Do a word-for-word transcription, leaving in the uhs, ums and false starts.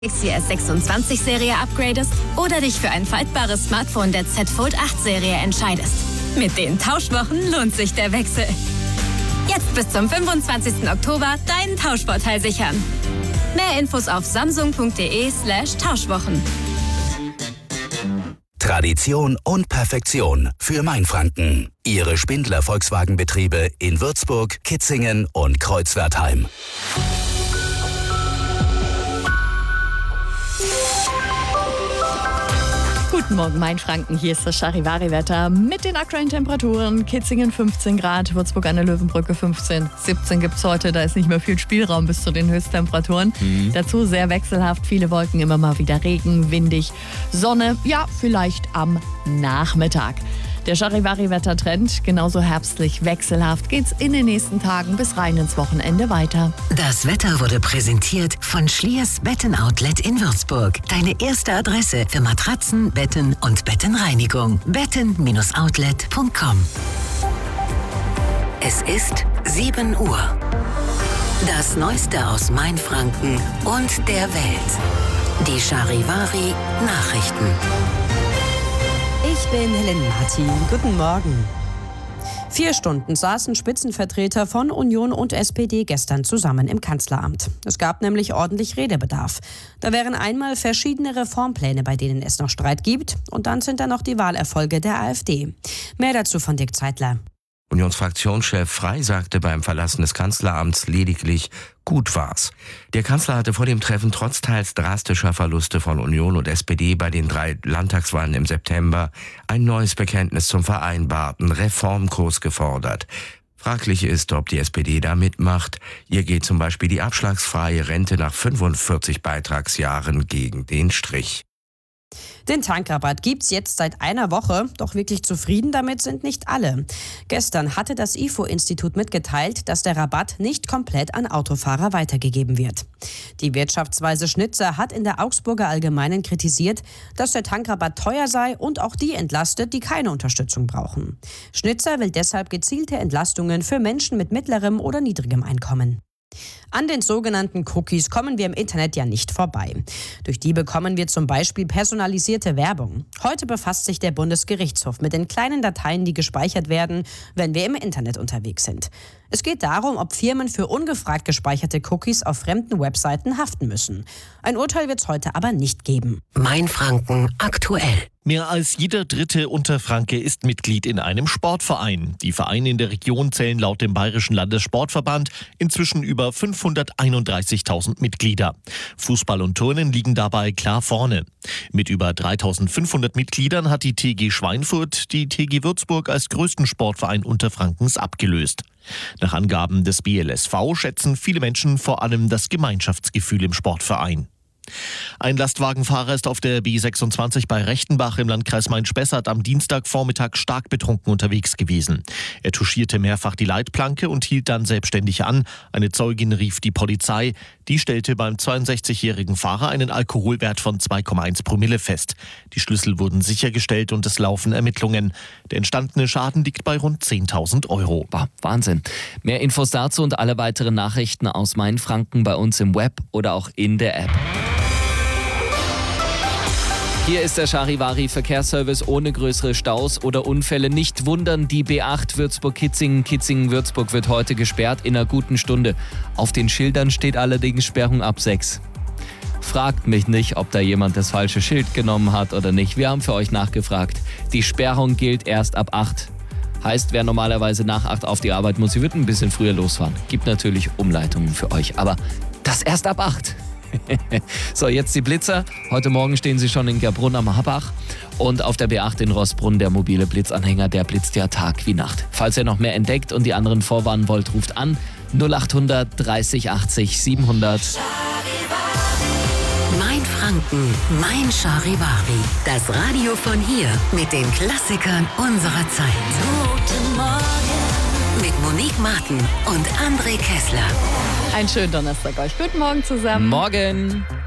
Galaxy S sechsundzwanzig-Serie upgradest oder dich für ein faltbares Smartphone der Z Fold acht-Serie entscheidest. Mit den Tauschwochen lohnt sich der Wechsel. Jetzt bis zum fünfundzwanzigsten Oktober deinen Tauschvorteil sichern. Mehr Infos auf samsung.de slash Tauschwochen. Tradition und Perfektion für Mainfranken. Ihre Spindler Volkswagenbetriebe in Würzburg, Kitzingen und Kreuzwertheim. Guten Morgen, Mainfranken. Hier ist das Charivari-Wetter mit den aktuellen Temperaturen. Kitzingen fünfzehn Grad, Würzburg an der Löwenbrücke fünfzehn. siebzehn gibt es heute, da ist nicht mehr viel Spielraum bis zu den Höchsttemperaturen. Mhm. Dazu sehr wechselhaft, viele Wolken, immer mal wieder Regen, windig, Sonne, ja, vielleicht am Nachmittag. Der Charivari-Wettertrend, genauso herbstlich wechselhaft, geht's in den nächsten Tagen bis rein ins Wochenende weiter. Das Wetter wurde präsentiert von Schliers Betten-Outlet in Würzburg. Deine erste Adresse für Matratzen, Betten und Bettenreinigung. betten Outlet punkt com. Es ist sieben Uhr. Das Neueste aus Mainfranken und der Welt. Die Charivari Nachrichten. Ich bin Helen Martin. Guten Morgen. Vier Stunden saßen Spitzenvertreter von Union und S P D gestern zusammen im Kanzleramt. Es gab nämlich ordentlich Redebedarf. Da wären einmal verschiedene Reformpläne, bei denen es noch Streit gibt. Und dann sind da noch die Wahlerfolge der AfD. Mehr dazu von Dirk Zeitler. Unionsfraktionschef Frey sagte beim Verlassen des Kanzleramts lediglich, gut war's. Der Kanzler hatte vor dem Treffen trotz teils drastischer Verluste von Union und S P D bei den drei Landtagswahlen im September ein neues Bekenntnis zum vereinbarten Reformkurs gefordert. Fraglich ist, ob die S P D da mitmacht. Ihr geht zum Beispiel die abschlagsfreie Rente nach fünfundvierzig Beitragsjahren gegen den Strich. Den Tankrabatt gibt's jetzt seit einer Woche, doch wirklich zufrieden damit sind nicht alle. Gestern hatte das I F O-Institut mitgeteilt, dass der Rabatt nicht komplett an Autofahrer weitergegeben wird. Die Wirtschaftsweise Schnitzer hat in der Augsburger Allgemeinen kritisiert, dass der Tankrabatt teuer sei und auch die entlastet, die keine Unterstützung brauchen. Schnitzer will deshalb gezielte Entlastungen für Menschen mit mittlerem oder niedrigem Einkommen. An den sogenannten Cookies kommen wir im Internet ja nicht vorbei. Durch die bekommen wir zum Beispiel personalisierte Werbung. Heute befasst sich der Bundesgerichtshof mit den kleinen Dateien, die gespeichert werden, wenn wir im Internet unterwegs sind. Es geht darum, ob Firmen für ungefragt gespeicherte Cookies auf fremden Webseiten haften müssen. Ein Urteil wird es heute aber nicht geben. Mainfranken aktuell. Mehr als jeder dritte Unterfranke ist Mitglied in einem Sportverein. Die Vereine in der Region zählen laut dem Bayerischen Landessportverband inzwischen über fünfhunderteinunddreißigtausend Mitglieder. Fußball und Turnen liegen dabei klar vorne. Mit über dreitausendfünfhundert Mitgliedern hat die T G Schweinfurt die T G Würzburg als größten Sportverein Unterfrankens abgelöst. Nach Angaben des B L S V schätzen viele Menschen vor allem das Gemeinschaftsgefühl im Sportverein. Ein Lastwagenfahrer ist auf der B sechsundzwanzig bei Rechtenbach im Landkreis Main-Spessart am Dienstagvormittag stark betrunken unterwegs gewesen. Er touchierte mehrfach die Leitplanke und hielt dann selbstständig an. Eine Zeugin rief die Polizei. Die stellte beim zweiundsechzigjährigen Fahrer einen Alkoholwert von zwei Komma eins Promille fest. Die Schlüssel wurden sichergestellt und es laufen Ermittlungen. Der entstandene Schaden liegt bei rund zehntausend Euro. Boah, Wahnsinn. Mehr Infos dazu und alle weiteren Nachrichten aus Mainfranken bei uns im Web oder auch in der App. Hier ist der Charivari-Verkehrsservice ohne größere Staus oder Unfälle. Nicht wundern, die B acht Würzburg-Kitzingen, Kitzingen-Würzburg wird heute gesperrt in einer guten Stunde. Auf den Schildern steht allerdings Sperrung ab sechs. Fragt mich nicht, ob da jemand das falsche Schild genommen hat oder nicht. Wir haben für euch nachgefragt. Die Sperrung gilt erst ab acht. Heißt, wer normalerweise nach acht auf die Arbeit muss, sie wird ein bisschen früher losfahren. Gibt natürlich Umleitungen für euch, aber das erst ab acht. So, jetzt die Blitzer. Heute Morgen stehen sie schon in Gerbrunn am Habach und auf der B acht in Rossbrunn der mobile Blitzanhänger, der blitzt ja Tag wie Nacht. Falls ihr noch mehr entdeckt und die anderen vorwarnen wollt, ruft an null achthundert dreißig achtzig siebenhundert. Mainfranken, mein Charivari. Das Radio von hier mit den Klassikern unserer Zeit. Guten Morgen. Mit Monique Martin und André Kessler. Einen schönen Donnerstag euch. Guten Morgen zusammen. Morgen.